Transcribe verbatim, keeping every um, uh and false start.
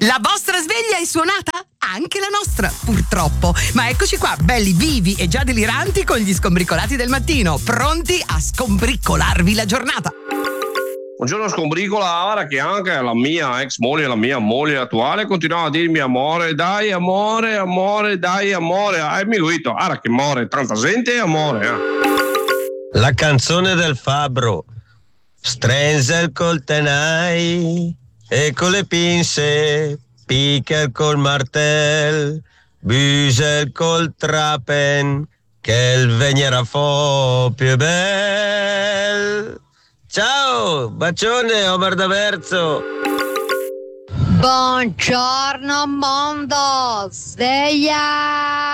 La vostra sveglia è suonata? Anche la nostra, purtroppo. Ma eccoci qua, belli vivi e già deliranti con gli scombricolati del mattino, pronti a scombricolarvi la giornata. Buongiorno scombricola, guarda che anche la mia ex moglie, la mia moglie attuale continuava a dirmi amore, dai amore, amore, dai amore. E mi guido, guarda che amore, tanta gente amore. Eh. La canzone del fabbro. Strenzel col tenai e con le pinze, picker col martel, Büsel col trapen, che il venierà fo più bel. Ciao, bacione Omar D'Averzo. Buongiorno mondo, sveglia!